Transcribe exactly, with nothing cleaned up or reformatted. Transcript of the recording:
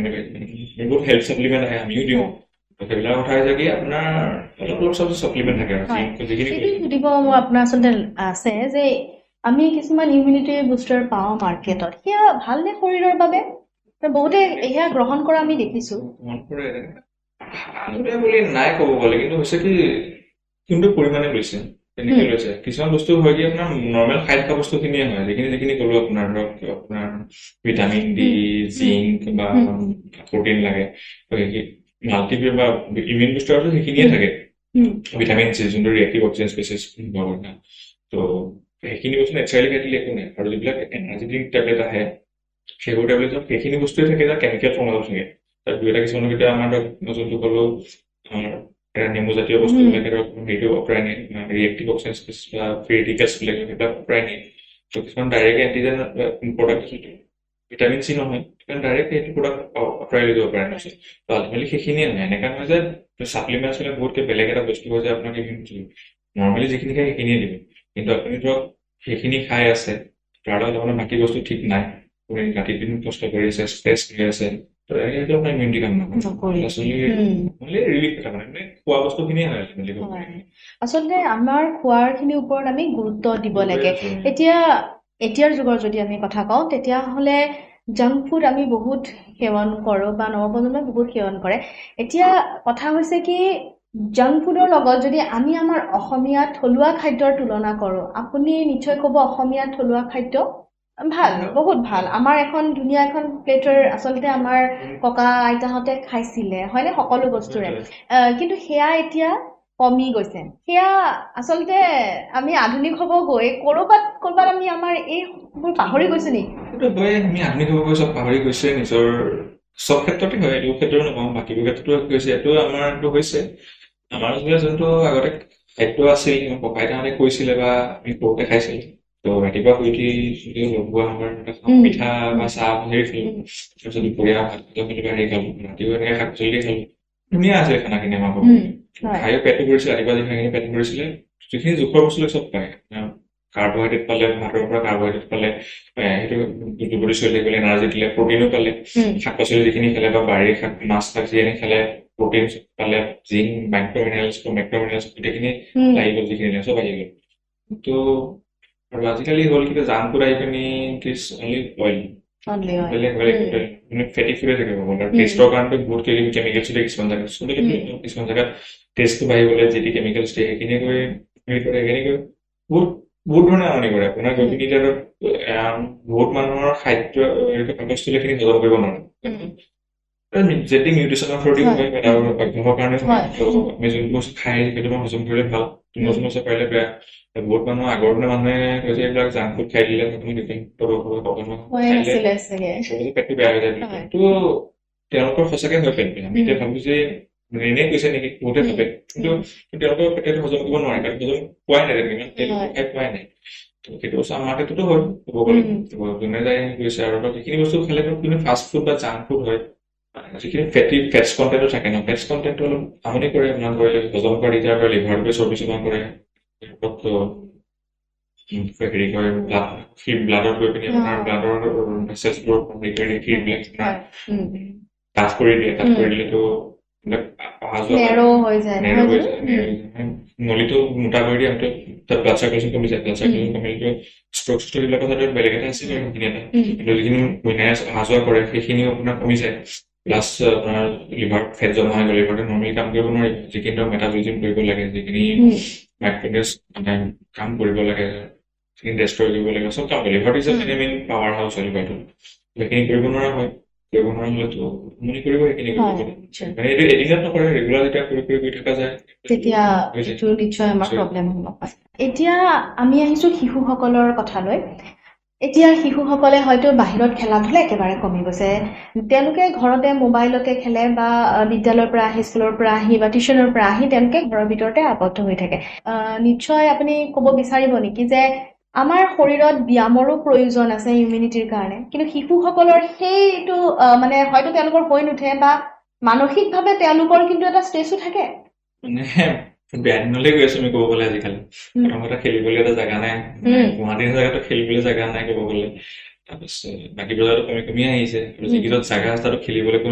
বহুত health supplement আহে আমিও দিওঁ তো সেইবিলাক কথা হৈছে কি আপোনাৰ অলপ অলপ চব সাপ্লিমেন্ট থাকে আৰু হয় যিখিনি এইটো সুধিব মোৰ আপোনাৰ আচলতে আছে যে আমি কিছুমান ইমিউনিটি বুষ্টাৰ পাওঁ মাৰ্কেটত সেয়া ভালনে শৰীৰৰ বাবে বহুতে এয়া গ্ৰহণ কৰা আমি দেখিছো মন কৰে ভালবে বুলি নাই ক'ব গ'লে কিন্তু হৈছে কি কিন্তু পৰিমাণে লৈছে তেনেকৈ লৈছে কিছুমান বস্তু হয় কি আপোনাৰ নৰ্মেল খাই থকা বস্তুখিনিয়ে হয় যিখিনি যিখিনি ক'লো আপোনাৰ ধৰক আপোনাৰ ভিটামিন ডি জিংক বা প্ৰটিন লাগে মাল্টিভিটামিন বা ইমিউন বুষ্টাৰ আছে সেইখিনিয়ে থাকে ভিটামিন চি যোনটো ৰিয়েক্টিভ অক্সিজেন স্পেচিছ তো সেইখিনি বস্তু নেচাৰেলি খাই একো নাই আৰু যিবিলাক এনাৰ্জি ড্ৰিংক টেবলেট আহে সেইবোৰ টেবলেটত সেইখিনি বস্তুৱে থাকে যে কেমিকেল ফৰ্মত থাকে তাত দুই এটা কিছুমান কেতিয়া আমাৰ ধৰক যোনটো ক'লো আমাৰ নেমু জাতীয় বস্তুবিলাকে ধৰক সেইটো অঁতৰাই নিয়ে ৰিয়েক্টিভ অক্সিজেন স্পেচিছ বা ফ্ৰী ৰেডিকেলছ বিলাক সেইবিলাক অঁতৰাই নিয়ে তো কিছুমান direct antigen product vitamin C নহয় ডাইৰেক্ট সেইটো প্ৰডাক্ট অঁতৰাই লৈ যাব পাৰে নহয় তো আল্টিমেটলি সেইখিনিয়ে নহয় এনেকুৱা নহয় যে ছাপ্লিমেণ্টছ বিলাক বহুতকৈ বেলেগ এটা বস্তু হয় যে আপোনাক নৰ্মেলি যিখিনি খায় সেইখিনিয়ে দিব কিন্তু আপুনি ধৰক সেইখিনি খাই আছে তাৰ লগত আপোনাৰ বাকী বস্তু ঠিক নাই ৰাতি দিন কষ্ট কৰি আছে ষ্ট্ৰেছ কৰি আছে তো সেইটো আপোনাৰ ইমিউনিটি কাম নকৰে আচলতে ৰিলিফ এটা মানে খোৱা বস্তুখিনিয়ে হয় আচলতে আমাৰ খোৱাৰখিনিৰ ওপৰত আমি গুৰুত্ব দিব লাগে এতিয়া এতিয়াৰ যুগৰ যদি আমি কথা কওঁ তেতিয়াহ'লে জাংক ফুড আমি বহুত সেৱন কৰোঁ বা নৱপ্ৰজন্মই বহুত সেৱন কৰে এতিয়া কথা হৈছে কি জাংক ফুডৰ লগত যদি আমি আমাৰ অসমীয়া থলুৱা খাদ্যৰ তুলনা কৰোঁ আপুনি নিশ্চয় ক'ব অসমীয়া থলুৱা খাদ্য ভাল বহুত ভাল আমাৰ এখন ধুনীয়া এখন প্লেটৰ আচলতে আমাৰ ককা আইতাহঁতে খাইছিলে হয়নে সকলো বস্তুৰে কিন্তু সেয়া এতিয়া কমি গৈছে সেয়া আচলতে আমি আধুনিক হ'ব গৈ কৰবাত কৰবাত আমি আমাৰ এইবোৰ পাহৰি গৈছো নেকি সেইটো হয় আমি আধুনিক হ'ব গৈ চব পাহৰি গৈছে নিজৰ চব ক্ষেত্ৰতে হয় এইটো ক্ষেত্ৰত নকওঁ বাকীবোৰ ক্ষেত্ৰতো হৈছে এইটো আমাৰটো হৈছে আমাৰ যোনটো আগতে খাদ্য আছিল ককা আইতাহঁতে কৈছিলে বা আমি সৰুতে খাইছিলোঁ তো ৰাতিপুৱা শুই উঠি লগোৱা আমাৰ পিঠা বা চাহ হেৰি খালোঁ তাৰপিছত দুপৰীয়া ভাত হেৰি খালোঁ ৰাতিপুৱা এনেকৈ শাক পাচলি খালোঁ ধুনীয়া আছিল খানাখিনি আমাৰ খায়ো পেটটো ভৰিছিলে ৰাতিপুৱা যিখিনি পেট ভৰিছিলে যিখিনি জোখৰ বস্তু চব পায় কাৰ্বহাইড্ৰেট পালে ভাতৰ পৰা কাৰ্বহাইড্ৰেট পালে সেইটো দুবৰি চলি থাকিবলৈ এনাৰ্জি দিলে প্ৰটিনো পালে শাক পাচলি যিখিনি খালে বা বাৰীৰ শাক মাছ শাক যিখিনি খালে প্ৰটিন পালে জিংক মাইক্ৰ'মিনাৰেলছ মেক্ৰ'মিনাৰেলছ গোটেইখিনি লাগি গ'ল যিখিনি চব আহি গ'ল তো আৰু আজিকালি হ'ল কিন্তু জাংক ফুড আহি পিনি ইজ অনলি অইল বেলেগ বেলেগ মানে ফেটি ফুডে থাকিব আৰু টেষ্টৰ কাৰণে বহুত কেমিকেলছ দিয়ে কিছুমান জেগাত কিছুমান জেগাত টেষ্টটো বাঢ়িবলৈ যি কেমিকেলছ দিয়ে সেইখিনি কৰি হেৰি কৰে সেইখিনি কৰি বহুত বহুত ধৰণে আমনি কৰে আপোনাৰ গৈ পিনি বহুত মানুহৰ খাদ্য বস্তুখিনি হজম কৰিব নোৱাৰে যেতি নিউট্ৰিচনৰ থ্ৰুদি হয় অভ্যাসৰ কাৰণে আমি যোনটো বস্তু খাই সেইটো হজম কৰিলে ভাল নতুন বস্তু পাৰিলে বেয়া বহুত মানুহ আগৰ দিনৰ মানুহে কৈছে এইবিলাক জাংক ফুড খাই দিলে পেটটো বেয়া হৈ যায় কিন্তু তেওঁলোকৰ সঁচাকে হয় পেট বেয়া আমি এতিয়া ভাবো যে এনেই কৈছে নেকি বহুতে ভাবে কিন্তু তেওঁলোকৰ পেটটো হজম কৰিব নোৱাৰে কাৰণ হজম পোৱাই নাই তেনেকে তেল খাই পোৱাই নাই সেইটো বস্তু আমাৰ ক্ষেত্ৰতো হয় ক'ব গ'লে যোনে যায় গৈছে আৰু সেইখিনি বস্তু খালে কিন্তু ফাষ্ট ফুড বা জাংক ফুড হয় যিখিনি ফেটি ফেটছ কণ্টেণ্টটো থাকে ন ফেটছ কণ্টেণ্টটো অলপ আমনি কৰে আপোনাৰ কৰিলে হজম কৰা দিগদাৰ কৰে লিভাৰটোৱে চৰ্বি চৰ্বি কৰে হেৰি কৰে ব্লাড ব্লাডত গৈ পিনি আপোনাৰ ব্লাডৰ মেছেজবোৰ হেৰি কৰি ফিৰবিলাক টাচ কৰি দিয়ে টাচ কৰি দিলেতো অহা যোৱা নলীটো মোটা কৰি দিয়ে তাত ব্লাড চাৰ্কুলেশ্যন কমি যায় ব্লাড চাৰ্কুলেশ্যন কমিলেতো ষ্ট্ৰক ষ্ট্ৰকবিলাকৰ তাতে বেলেগ এটা আছে সেইখিনি এটা কিন্তু যিখিনি মিনাৰেলছ অহা যোৱা কৰে সেইখিনিও আপোনাৰ কমি যায় প্লাছ আপোনাৰ লিভাৰ ফেট জমা হৈ গ'লে লিভাৰটো নৰ্মেলি কাম কৰিব নোৱাৰিব যিখিনি ধৰক মেটাবলিজিম কৰিব লাগে যিখিনি মাইক্ৰ'নিউজ মানে কাম কৰিব লাগে যিখিনি ডেষ্ট্ৰয় কৰিব লাগে চব কাম কৰে লিভাৰটো is a main power house হয় লিভাৰটো সেইখিনি কৰিব নোৱাৰা হয় কৰিব নোৱাৰা হ'লেতো আমনি কৰিব সেইখিনি মানে এইটো এদিনত নকৰে ৰেগুলাৰ যেতিয়া কৰি কৰি গৈ থকা যায় তেতিয়া এইটো নিশ্চয় আমাৰ প্ৰব্লেম হ'ব এতিয়া আমি আহিছোঁ শিশুসকলৰ কথালৈ এতিয়া শিশুসকলে হয়তো বাহিৰত খেলা ধূলা একেবাৰে কমি গৈছে তেওঁলোকে ঘৰতে মোবাইলতে খেলে বা বিদ্যালয়ৰ পৰা আহি স্কুলৰ পৰা আহি বা টিউশ্যনৰ পৰা আহি তেওঁলোকে ঘৰৰ ভিতৰতে আবদ্ধ হৈ থাকে নিশ্চয় আপুনি ক'ব বিচাৰিব নেকি যে আমাৰ শৰীৰত ব্যায়ামৰো প্ৰয়োজন আছে ইমিউনিটিৰ কাৰণে কিন্তু শিশুসকলৰ সেইটো মানে হয়তো তেওঁলোকৰ হৈ নুঠে বা মানসিকভাৱে তেওঁলোকৰ কিন্তু এটা ষ্ট্ৰেছো থাকে মানে বেয়া দিনলৈ গৈ আছো আমি ক'ব গ'লে আজিকালি প্ৰথমতে খেলিবলৈ এটা জেগা নাই গুৱাহাটীৰ জেগাতো খেলিবলৈ জেগা নাই ক'ব গ'লে তাৰপিছত বাকী বজাৰতো কমি কমি আহিছে আৰু যিকেইটাত জেগা আছে তাতো খেলিবলৈ